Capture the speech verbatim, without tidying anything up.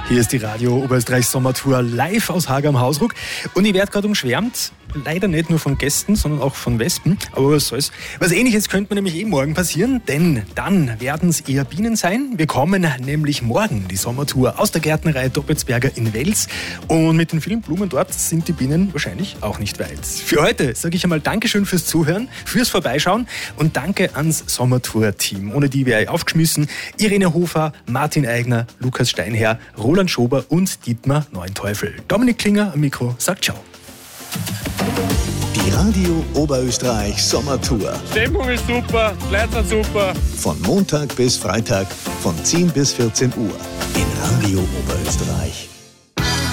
Hier ist die Radio Oberösterreich Sommertour live aus Hager am Hausruck. Und ich werde gerade umschwärmt, leider nicht nur von Gästen, sondern auch von Wespen. Aber was soll's. Was Ähnliches könnte mir nämlich eh morgen passieren, denn dann werden es eher Bienen sein. Wir kommen nämlich morgen die Sommertour aus der Gärtnerei Doppelsberger in Wels. Und mit den vielen Blumen dort sind die Bienen wahrscheinlich auch nicht weit. Für heute sage ich einmal Dankeschön fürs Zuhören, fürs Vorbeischauen und danke ans Sommertour-Team. Ohne die wäre ich aufgeschmissen. Irene Hofer, Martin Eigner, Lukas Steinherr, Roland Schober und Dietmar Neuenteufel. Dominik Klinger am Mikro sagt Ciao. Die Radio Oberösterreich Sommertour. Stimmung ist super, Leute sind super. Von Montag bis Freitag von zehn bis vierzehn Uhr in Radio Oberösterreich.